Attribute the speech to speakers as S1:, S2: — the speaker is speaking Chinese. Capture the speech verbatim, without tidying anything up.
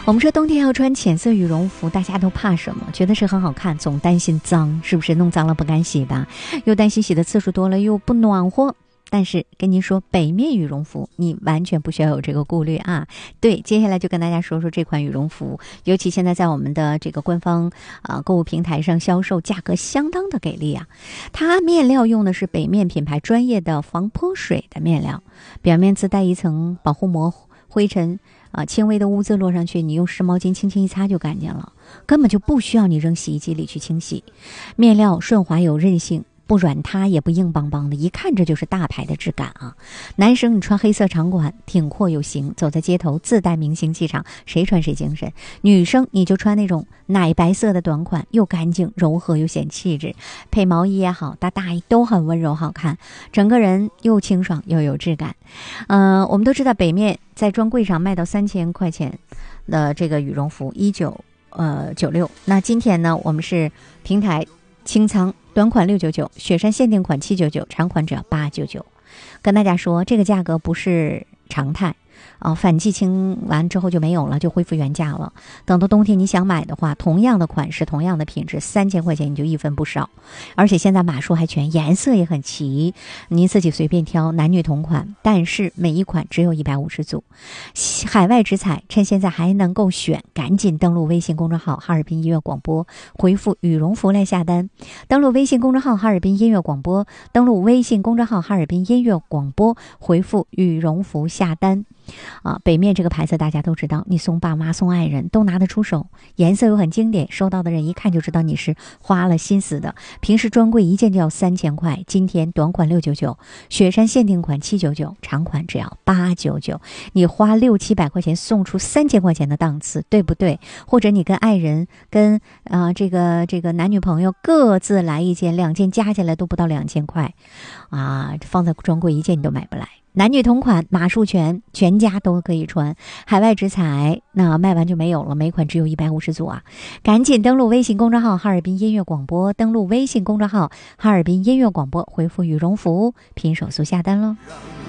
S1: 我们说冬天要穿浅色羽绒服，大家都怕什么？觉得是很好看，总担心脏，是不是弄脏了不敢洗吧？又担心洗的次数多了又不暖和。但是跟您说，北面羽绒服你完全不需要有这个顾虑啊。对，接下来就跟大家说说这款羽绒服，尤其现在在我们的这个官方啊、呃、购物平台上销售，价格相当的给力啊。它面料用的是北面品牌专业的防泼水的面料，表面自带一层保护膜，灰尘啊，轻微的污渍落上去，你用湿毛巾轻轻一擦就干净了，根本就不需要你扔洗衣机里去清洗。面料顺滑有韧性，不软塌也不硬邦邦的，一看这就是大牌的质感啊！男生你穿黑色长款，挺阔有型，走在街头自带明星气场，谁穿谁精神。女生你就穿那种奶白色的短款，又干净柔和又显气质，配毛衣也好，搭大衣都很温柔好看，整个人又清爽又有质感。呃，我们都知道北面在专柜上卖到三千块钱的这个羽绒服，一九呃九六。那今天呢，我们是平台清仓。短款六九九，雪山限定款七九九，长款只要八九九。跟大家说，这个价格不是常态啊，反季清完之后就没有了，就恢复原价了。等到冬天你想买的话，同样的款式，同样的品质，三千块钱你就一分不少。而且现在码数还全，颜色也很齐，您自己随便挑，男女同款，但是每一款只有一百五十组，海外直采，趁现在还能够选，赶紧登录微信公众号哈尔滨音乐广播，回复羽绒服来下单。登录微信公众号哈尔滨音乐广播，登录微信公众号哈尔滨音乐广播，回复羽绒服下单。啊，北面这个牌子大家都知道，你送爸妈送爱人都拿得出手，颜色又很经典，收到的人一看就知道你是花了心思的。平时专柜一件就要三千块，今天短款六九九，雪山限定款七九九，长款只要八九九，你花六七百块钱送出三千块钱的档次，对不对？或者你跟爱人跟啊、呃、这个这个男女朋友各自来一件，两件加起来都不到两千块啊，放在专柜一件你都买不来。男女同款，码数全，全家都可以穿，海外直采，那卖完就没有了，每款只有一百五十组啊！赶紧登录微信公众号哈尔滨音乐广播，登录微信公众号哈尔滨音乐广播，回复羽绒服，拼手速下单喽。